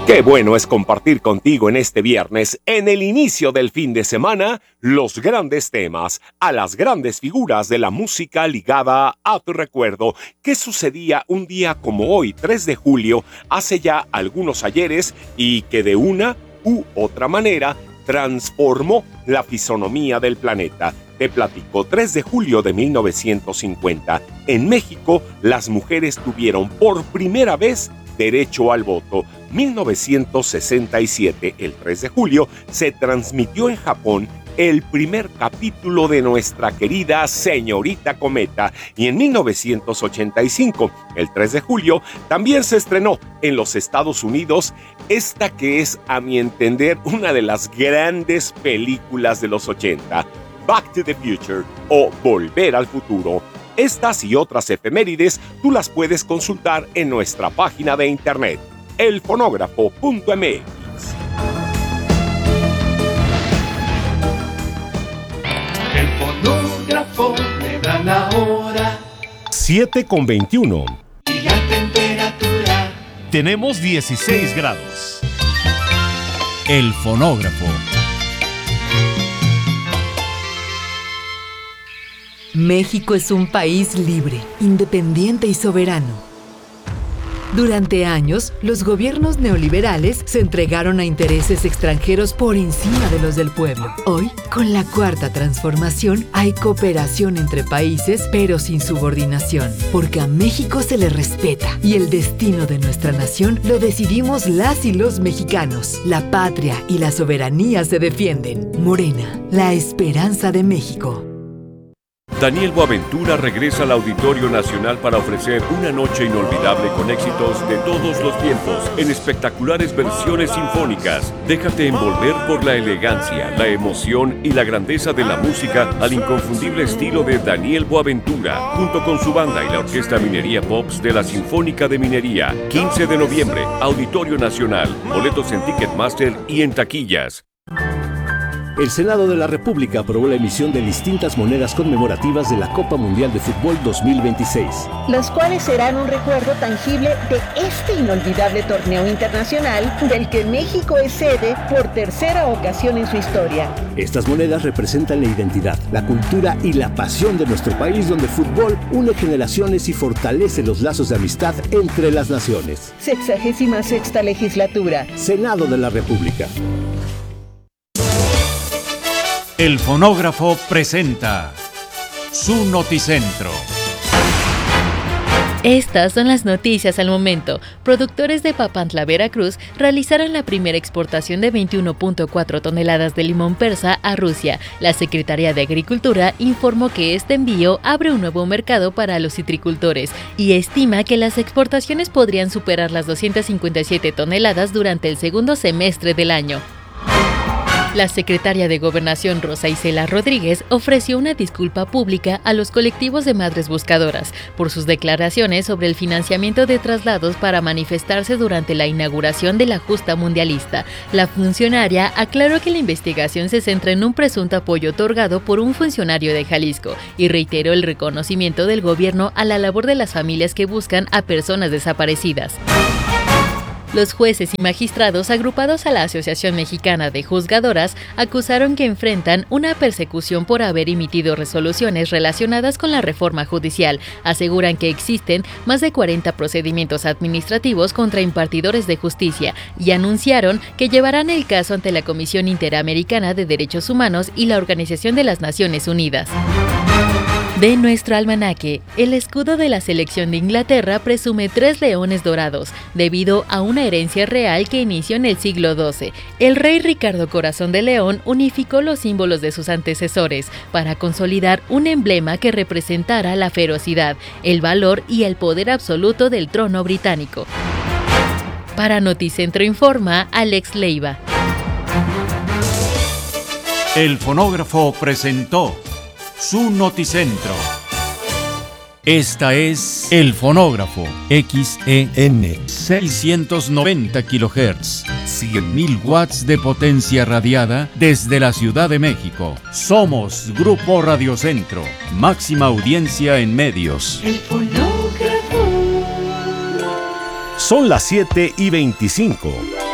Qué bueno es compartir contigo en este viernes, en el inicio del fin de semana, los grandes temas, a las grandes figuras de la música ligada a tu recuerdo. ¿Qué sucedía un día como hoy, 3 de julio, hace ya algunos ayeres y que de una u otra manera transformó la fisonomía del planeta? Te platico, 3 de julio de 1950. En México, las mujeres tuvieron por primera vez derecho al voto. 1967, el 3 de julio, se transmitió en Japón el primer capítulo de nuestra querida Señorita Cometa, y en 1985, el 3 de julio, también se estrenó en los Estados Unidos esta que es, a mi entender, una de las grandes películas de los 80, Back to the Future o Volver al Futuro. Estas y otras efemérides tú las puedes consultar en nuestra página de internet, elfonógrafo.mx. El fonógrafo me da la hora. 7:21. Y la temperatura. Tenemos 16 grados. El fonógrafo. México es un país libre, independiente y soberano. Durante años, los gobiernos neoliberales se entregaron a intereses extranjeros por encima de los del pueblo. Hoy, con la Cuarta Transformación, hay cooperación entre países, pero sin subordinación, porque a México se le respeta y el destino de nuestra nación lo decidimos las y los mexicanos. La patria y la soberanía se defienden. Morena, la esperanza de México. Daniel Boaventura regresa al Auditorio Nacional para ofrecer una noche inolvidable con éxitos de todos los tiempos en espectaculares versiones sinfónicas. Déjate envolver por la elegancia, la emoción y la grandeza de la música al inconfundible estilo de Daniel Boaventura, junto con su banda y la Orquesta Minería Pops de la Sinfónica de Minería. 15 de noviembre, Auditorio Nacional. Boletos en Ticketmaster y en taquillas. El Senado de la República aprobó la emisión de distintas monedas conmemorativas de la Copa Mundial de Fútbol 2026. Las cuales serán un recuerdo tangible de este inolvidable torneo internacional del que México es sede por tercera ocasión en su historia. Estas monedas representan la identidad, la cultura y la pasión de nuestro país, donde el fútbol une generaciones y fortalece los lazos de amistad entre las naciones. 66ª legislatura. Senado de la República. El fonógrafo presenta su noticentro. Estas son las noticias al momento. Productores de Papantla, Veracruz, realizaron la primera exportación de 21.4 toneladas de limón persa a Rusia. La Secretaría de Agricultura informó que este envío abre un nuevo mercado para los citricultores y estima que las exportaciones podrían superar las 257 toneladas durante el segundo semestre del año. La secretaria de Gobernación, Rosa Isela Rodríguez, ofreció una disculpa pública a los colectivos de madres buscadoras por sus declaraciones sobre el financiamiento de traslados para manifestarse durante la inauguración de la justa mundialista. La funcionaria aclaró que la investigación se centra en un presunto apoyo otorgado por un funcionario de Jalisco y reiteró el reconocimiento del gobierno a la labor de las familias que buscan a personas desaparecidas. Los jueces y magistrados agrupados a la Asociación Mexicana de Juzgadoras acusaron que enfrentan una persecución por haber emitido resoluciones relacionadas con la reforma judicial. Aseguran que existen más de 40 procedimientos administrativos contra impartidores de justicia y anunciaron que llevarán el caso ante la Comisión Interamericana de Derechos Humanos y la Organización de las Naciones Unidas. De nuestro almanaque, el escudo de la selección de Inglaterra presume 3 leones dorados, debido a una herencia real que inició en el siglo XII. El rey Ricardo Corazón de León unificó los símbolos de sus antecesores para consolidar un emblema que representara la ferocidad, el valor y el poder absoluto del trono británico. Para Noticentro informa Alex Leiva. El fonógrafo presentó su noticentro. Esta es El Fonógrafo, XEN 690 kHz, 100.000 watts de potencia radiada desde la Ciudad de México. Somos Grupo Radiocentro, máxima audiencia en medios. El fonógrafo. Son las 7:25.